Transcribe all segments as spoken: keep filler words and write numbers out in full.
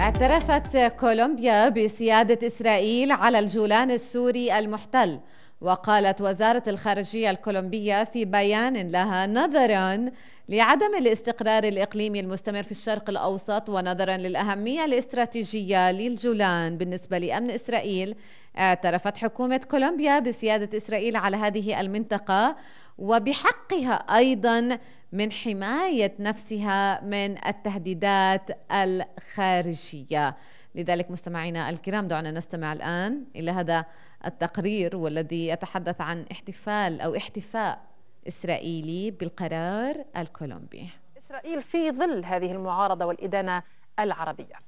اعترفت كولومبيا بسيادة إسرائيل على الجولان السوري المحتل. وقالت وزارة الخارجية الكولومبية في بيان لها نظراً لعدم الاستقرار الإقليمي المستمر في الشرق الأوسط ونظراً للأهمية الاستراتيجية للجولان بالنسبة لأمن إسرائيل، اعترفت حكومة كولومبيا بسيادة إسرائيل على هذه المنطقة وبحقها أيضاً من حماية نفسها من التهديدات الخارجية. لذلك مستمعينا الكرام، دعونا نستمع الآن إلى هذا التقرير والذي يتحدث عن احتفال أو احتفاء إسرائيلي بالقرار الكولومبي. إسرائيل في ظل هذه المعارضة والإدانة العربية.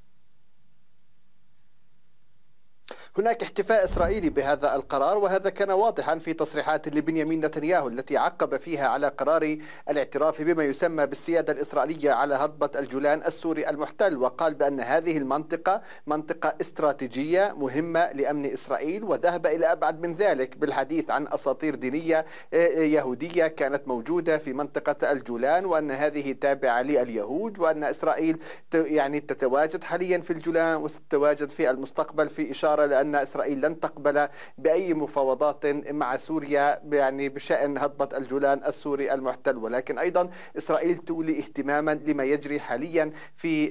هناك احتفاء إسرائيلي بهذا القرار، وهذا كان واضحا في تصريحات لبنيامين نتنياهو التي عقب فيها على قرار الاعتراف بما يسمى بالسيادة الإسرائيلية على هضبة الجولان السوري المحتل، وقال بأن هذه المنطقة منطقة استراتيجية مهمة لأمن إسرائيل، وذهب إلى أبعد من ذلك بالحديث عن أساطير دينية يهودية كانت موجودة في منطقة الجولان، وأن هذه تابعة لليهود، وأن إسرائيل يعني تتواجد حاليا في الجولان وستتواجد في المستقبل، في إشارة لأن إسرائيل لن تقبل بأي مفاوضات مع سوريا يعني بشأن هضبة الجولان السوري المحتل. ولكن أيضا إسرائيل تولي اهتماما لما يجري حاليا في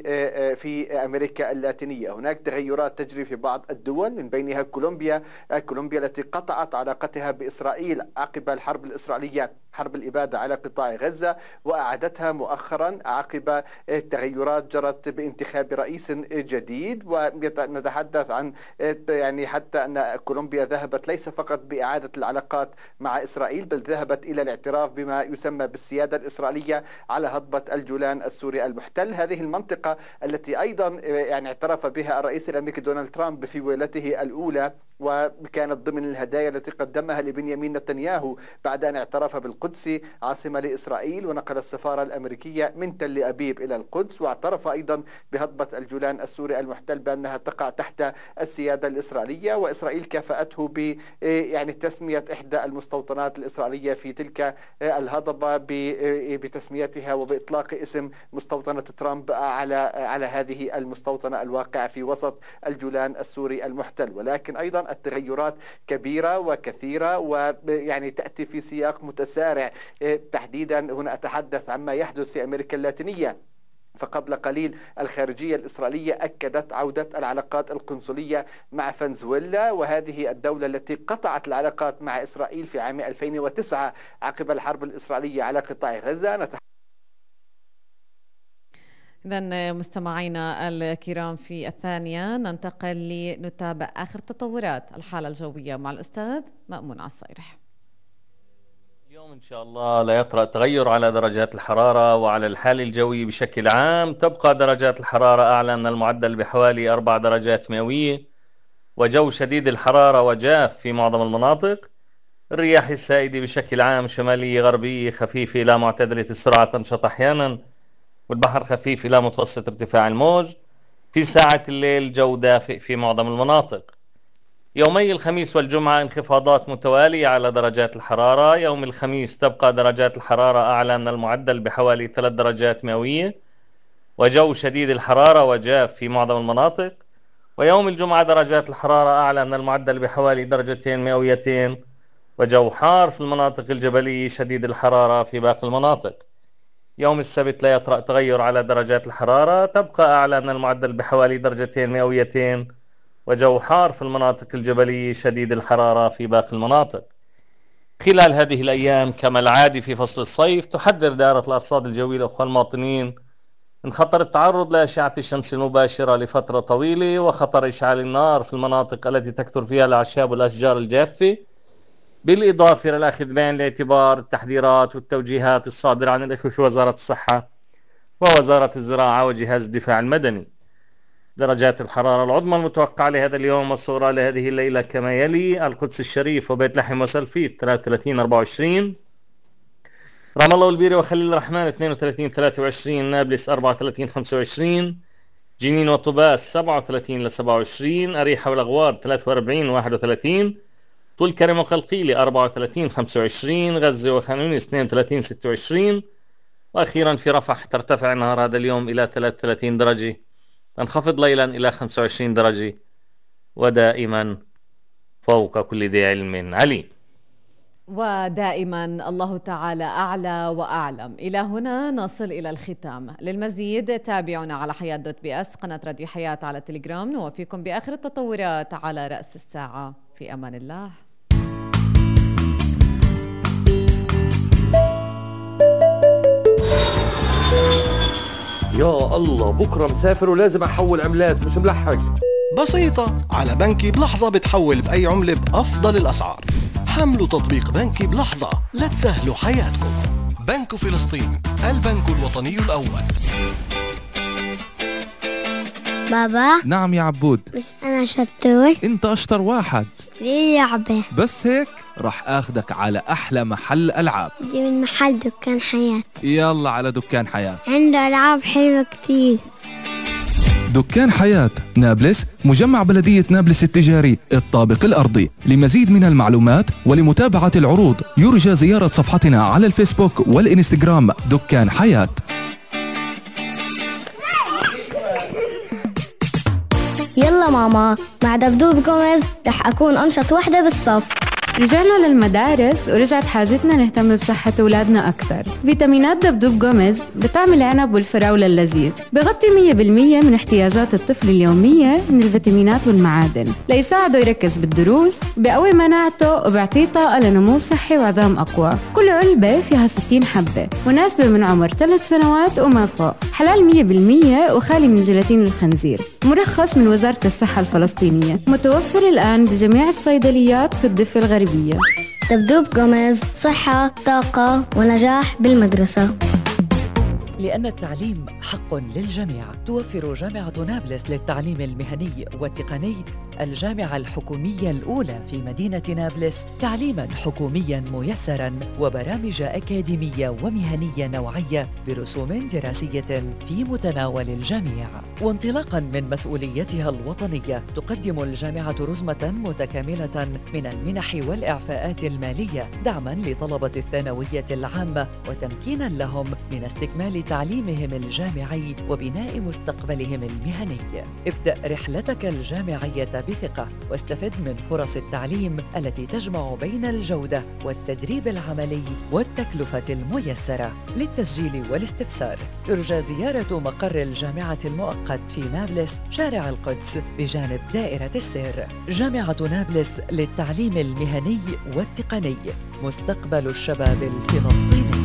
في أمريكا اللاتينية. هناك تغيرات تجري في بعض الدول من بينها كولومبيا كولومبيا التي قطعت علاقتها بإسرائيل عقب الحرب الإسرائيلية، حرب الإبادة على قطاع غزة، وأعادتها مؤخرا عقب تغيرات جرت بانتخاب رئيس جديد. ونتحدث عن يعني حتى أن كولومبيا ذهبت ليس فقط بإعادة العلاقات مع إسرائيل، بل ذهبت إلى الاعتراف بما يسمى بالسيادة الإسرائيلية على هضبة الجولان السوري المحتل. هذه المنطقة التي أيضا يعني اعترف بها الرئيس الأمريكي دونالد ترامب في ولايته الأولى، وكانت ضمن الهدايا التي قدمها لبنيامين نتنياهو بعد أن اعترف بالقدس عاصمة لإسرائيل، ونقل السفارة الأمريكية من تل أبيب إلى القدس، واعترف أيضا بهضبة الجولان السوري المحتل بأنها تقع تحت السيادة الإسرائيلية. وإسرائيل كافأته ب يعني تسمية إحدى المستوطنات الإسرائيلية في تلك الهضبة بتسميتها وبإطلاق اسم مستوطنة ترامب على على هذه المستوطنة الواقعة في وسط الجولان السوري المحتل. ولكن أيضا التغيرات كبيرة وكثيرة، ويعني تأتي في سياق متسارع. تحديدا هنا أتحدث عما يحدث في أمريكا اللاتينية. فقبل قليل الخارجية الإسرائيلية أكدت عودة العلاقات القنصلية مع فنزويلا، وهذه الدولة التي قطعت العلاقات مع إسرائيل في عام ألفين وتسعة عقب الحرب الإسرائيلية على قطاع غزة. إذن مستمعينا الكرام، في الثانية ننتقل لنتابع آخر تطورات الحالة الجوية مع الأستاذ مأمون عصيرح. اليوم إن شاء الله لا يطرأ تغير على درجات الحرارة وعلى الحال الجوي بشكل عام. تبقى درجات الحرارة أعلى من المعدل بحوالي أربع درجات مئوية، وجو شديد الحرارة وجاف في معظم المناطق. الرياح السائدة بشكل عام شمالية غربية خفيفة إلى معتدلة السرعة تنشط أحيانا، والبحر خفيف إلى متوسط ارتفاع الموج. في ساعة الليل جو دافئ في معظم المناطق. يومي الخميس والجمعة انخفاضات متوالية على درجات الحرارة. يوم الخميس تبقى درجات الحرارة أعلى من المعدل بحوالي ثلاث درجات مئوية، وجو شديد الحرارة وجاف في معظم المناطق. ويوم الجمعة درجات الحرارة أعلى من المعدل بحوالي درجتين مئويتين، وجو حار في المناطق الجبلية شديد الحرارة في باقي المناطق. يوم السبت لا يطرأ تغير على درجات الحرارة، تبقى أعلى من المعدل بحوالي درجتين مئويتين، وجو حار في المناطق الجبلية شديد الحرارة في باقي المناطق. خلال هذه الأيام كما العادي في فصل الصيف، تحذر دائرة الأرصاد الجوية الأخوة المواطنين من خطر التعرض لأشعة الشمس المباشرة لفترة طويلة، وخطر إشعال النار في المناطق التي تكثر فيها الأعشاب والأشجار الجافة، بالإضافة إلى الأخذ بعين الاعتبار التحذيرات والتوجيهات الصادرة عن الإخوة في وزارة الصحة ووزارة الزراعة وجهاز الدفاع المدني. درجات الحرارة العظمى المتوقعة لهذا اليوم والصغرى لهذه الليلة كما يلي: القدس الشريف وبيت لحم وسلفيت ثلاثة وثلاثين أربعة وعشرين، رام الله والبيرة وخليل الرحمن اثنين وثلاثين ثلاثة وعشرين، نابلس أربعة وثلاثين خمسة وعشرين، جنين وطباس سبعة وثلاثين إلى سبعة وعشرين، أريحة والأغوار ثلاثة وأربعين واحد وثلاثين، طول كرم وقلقيلة أربعة وثلاثين خمسة وعشرين، غزة وخان يونس اثنين وثلاثين ستة وعشرين، وأخيرا في رفح ترتفع نهار هذا اليوم إلى ثلاثة وثلاثين درجة تنخفض ليلا إلى خمسة وعشرين درجة، ودائما فوق كل ذي علم عليم. ودائما الله تعالى أعلى وأعلم. إلى هنا نصل إلى الختام. للمزيد تابعونا على حياة دوت بي اس، قناة راديو حياة على التليجرام. نوفيكم بآخر التطورات على رأس الساعة. في أمان الله. يا الله، بكرة مسافر ولازم أحول عملات، مش ملحق. بسيطة، على بنكي بلحظة بتحول بأي عملة بأفضل الأسعار. حملوا تطبيق بنكي بلحظة لتسهلوا حياتكم. بنك فلسطين، البنك الوطني الأول. بابا. نعم يا عبود. بس أنا شطور. أنت أشطر واحد. ليه لعبة؟ بس هيك رح أخدك على أحلى محل ألعاب. دي من محل دكان حياة. يلا على دكان حياة، عنده ألعاب حلوة كتير. دكان حياة نابلس، مجمع بلدية نابلس التجاري، الطابق الأرضي. لمزيد من المعلومات ولمتابعة العروض يرجى زيارة صفحتنا على الفيسبوك والإنستغرام دكان حياة. يلا ماما، مع دبدوب جوميز رح أكون أنشط وحدة بالصف. رجعنا للمدارس ورجعت حاجتنا نهتم بصحة أولادنا أكثر. فيتامينات دبدوب جوميز بطعم العنب والفراولة اللذيذ، بغطي مية بالمية من احتياجات الطفل اليومية من الفيتامينات والمعادن، ليساعده يركز بالدروس، بقوي مناعته وبيعطيه طاقة لنمو صحي وعظام أقوى. كل علبة فيها ستين حبة، مناسبة من عمر ثلاث سنوات وما فوق، حلال مية بالمية وخالي من جيلاتين الخنزير، مرخص من وزارة الصحة الفلسطينية، متوفر الآن بجميع الصيدليات في الضفة الغربية. دبدوب جوميز، صحة، طاقة ونجاح بالمدرسة. لأن التعليم حق للجميع، توفر جامعة نابلس للتعليم المهني والتقني، الجامعة الحكومية الأولى في مدينة نابلس، تعليماً حكومياً ميسراً وبرامج أكاديمية ومهنية نوعية برسوم دراسية في متناول الجميع. وانطلاقاً من مسؤوليتها الوطنية، تقدم الجامعة رزمة متكاملة من المنح والإعفاءات المالية، دعماً لطلبة الثانوية العامة وتمكيناً لهم من استكمال تعليمهم الجامعي وبناء مستقبلهم المهني. ابدأ رحلتك الجامعية بثقة واستفد من فرص التعليم التي تجمع بين الجودة والتدريب العملي والتكلفة الميسرة. للتسجيل والاستفسار يرجى زيارة مقر الجامعة المؤقت في نابلس، شارع القدس بجانب دائرة السير. جامعة نابلس للتعليم المهني والتقني، مستقبل الشباب الفلسطيني.